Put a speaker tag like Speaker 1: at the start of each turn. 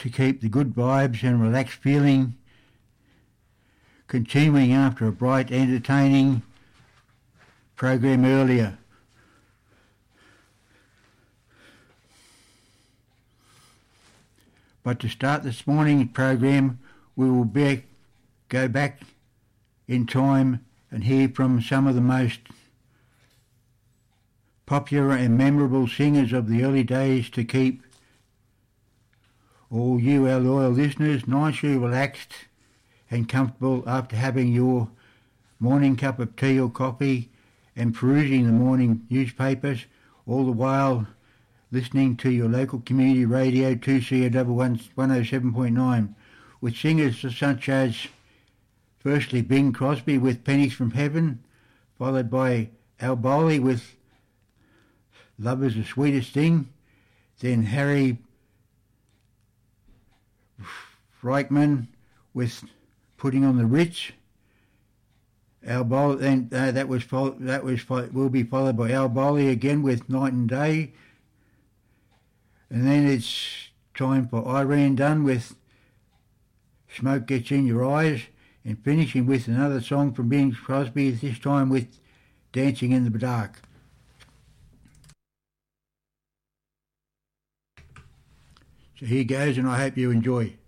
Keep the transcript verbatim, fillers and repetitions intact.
Speaker 1: to keep the good vibes and relaxed feeling continuing after a bright, entertaining program earlier. But to start this morning's program, we will be, go back in time and hear from some of the most popular and memorable singers of the early days to keep all you, our loyal listeners, nicely relaxed and comfortable after having your morning cup of tea or coffee and perusing the morning newspapers, all the while listening to your local community radio two C O one oh seven point nine with singers such as firstly Bing Crosby with Pennies from Heaven, followed by Al Bowley with Love is the Sweetest Thing, then Harry Reichman with Putting on the Ritz. Al Bowley, then uh, that was that was will be followed by Al Bowley again with Night and Day, and then it's time for Irene Dunn with Smoke Gets in Your Eyes, and finishing with another song from Bing Crosby, this time with Dancing in the Dark. So here goes, and I hope you enjoy.